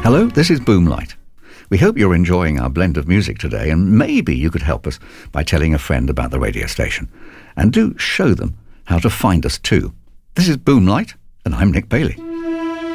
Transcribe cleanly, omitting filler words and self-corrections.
Hello, this is Boomlight. We hope you're enjoying our blend of music today, and maybe you could help us by telling a friend about the radio station. And do show them how to find us too. This is Boomlight, and I'm Nick Bailey.